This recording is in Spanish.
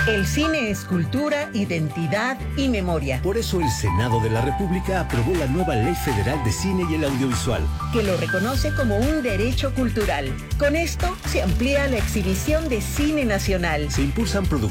El cine es cultura, identidad y memoria. Por eso el Senado de la República aprobó la nueva Ley Federal de Cine y el Audiovisual, que lo reconoce como un derecho cultural. Con esto se amplía la exhibición de cine nacional. Se impulsan producciones